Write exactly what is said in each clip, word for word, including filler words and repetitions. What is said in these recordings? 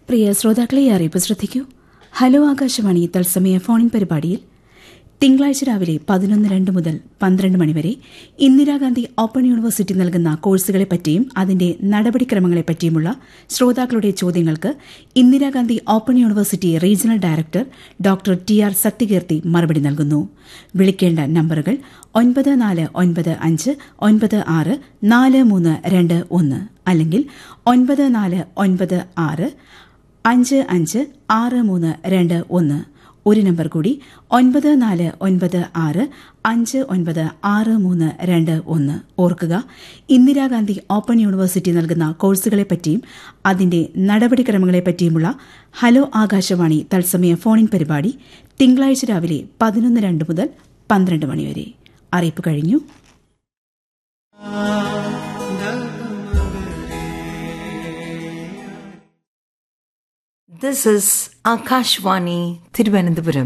പ്രിയ ശ്രോതാക്കളെ അറിയിപ്പ് ശ്രദ്ധിക്കൂ. ഹലോ ആകാശവാണി തത്സമയ ഫോണിൻ പരിപാടിയിൽ തിങ്കളാഴ്ച രാവിലെ പതിനൊന്ന് രണ്ട് മുതൽ പന്ത്രണ്ട് മണിവരെ ഇന്ദിരാഗാന്ധി ഓപ്പൺ യൂണിവേഴ്സിറ്റി നൽകുന്ന കോഴ്സുകളെപ്പറ്റിയും അതിന്റെ നടപടിക്രമങ്ങളെപ്പറ്റിയുമുള്ള ശ്രോതാക്കളുടെ ചോദ്യങ്ങൾക്ക് Indira Gandhi open university regional director doctor T R Sathyakeerthi മറുപടി നൽകുന്നു. വിളിക്കേണ്ട നമ്പറുകൾ ഒൻപത് നാല് ഒൻപത് അഞ്ച് ഒൻപത് ആറ് നാല് മൂന്ന് രണ്ട് ഒന്ന് അല്ലെങ്കിൽ ഒൻപത് നാല് ഒൻപത് ആറ് അഞ്ച് അഞ്ച് ആറ് മൂന്ന് രണ്ട് ഒന്ന്. ഒരു നമ്പർ കൂടി ഒൻപത് നാല് ഒൻപത് ആറ് അഞ്ച് ഒൻപത് ആറ് മൂന്ന് രണ്ട് ഒന്ന്. ഓർക്കുക, ഇന്ദിരാഗാന്ധി ഓപ്പൺ യൂണിവേഴ്സിറ്റി നൽകുന്ന കോഴ്സുകളെപ്പറ്റിയും അതിന്റെ നടപടിക്രമങ്ങളെപ്പറ്റിയുമുള്ള ഹലോ ആകാശവാണി തത്സമയ ഫോണിൻ പരിപാടി തിങ്കളാഴ്ച രാവിലെ പതിനൊന്ന് രണ്ട് മുതൽ പന്ത്രണ്ട് മണിവരെ. അറിയിപ്പ് കഴിഞ്ഞു. This is Akashvani, Thiruvananthapuram.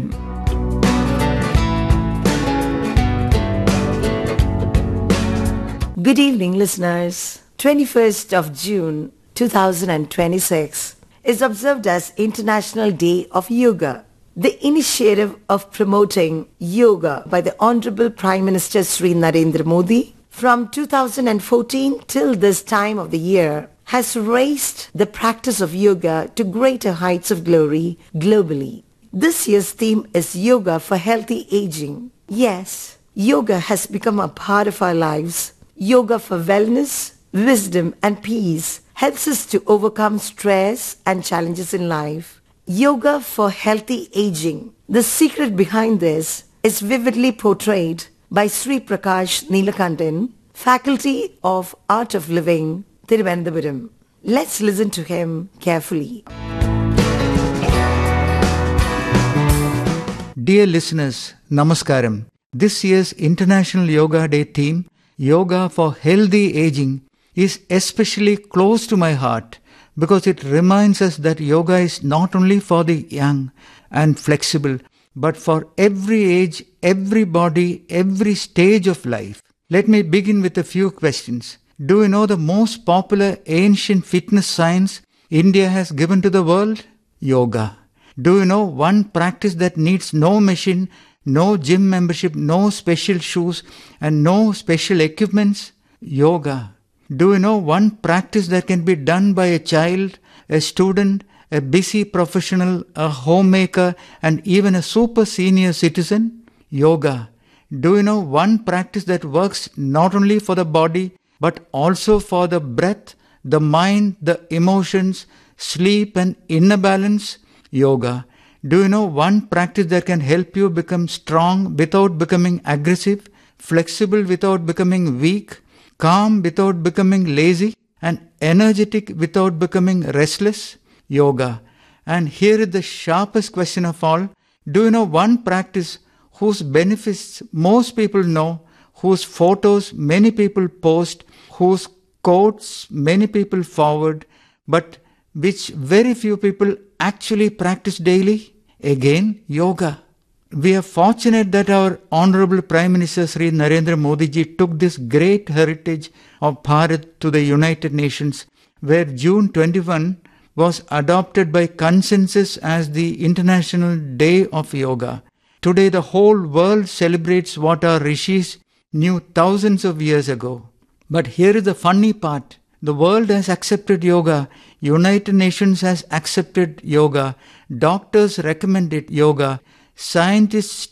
Good evening, listeners. twenty-first of June, two thousand twenty-six is observed as International Day of Yoga. The initiative of promoting yoga by the Honorable Prime Minister Sri Narendra Modi from two thousand fourteen till this time of the year has raised the practice of yoga to greater heights of glory globally. This year's theme is Yoga for Healthy Aging. Yes, yoga has become a part of our lives. Yoga for wellness, wisdom and peace helps us to overcome stress and challenges in life. Yoga for Healthy Aging. The secret behind this is vividly portrayed by Sri Prakash Neelakandan, Faculty of Art of Living, Thiruvananthapuram. Let's listen to him carefully. Dear listeners, Namaskaram. This year's International Yoga Day theme, Yoga for Healthy Aging, is especially close to my heart because it reminds us that yoga is not only for the young and flexible, but for every age, every body, every stage of life. Let me begin with a few questions. Do you know the most popular ancient fitness science India has given to the world? Yoga. Do you know one practice that needs no machine, no gym membership, no special shoes and no special equipments? Yoga. Do you know one practice that can be done by a child, a student, a busy professional, a homemaker and even a super senior citizen? Yoga. Do you know one practice that works not only for the body but also for the breath, the mind, the emotions, sleep and inner balance? Yoga. Do you know one practice that can help you become strong without becoming aggressive, flexible without becoming weak, calm without becoming lazy, and energetic without becoming restless? Yoga. And here is the sharpest question of all. Do you know one practice whose benefits most people know, whose photos many people post, whose quotes many people forward, but which very few people actually practice daily? Again, yoga. We are fortunate that our Honorable Prime Minister Sri Narendra Modi ji took this great heritage of Bharat to the United Nations, where June twenty-first was adopted by consensus as the International Day of Yoga. Today the whole world celebrates what our rishis knew thousands of years ago. But here is the funny part. The world has accepted yoga. United Nations has accepted yoga. Doctors recommend it, yoga. Scientists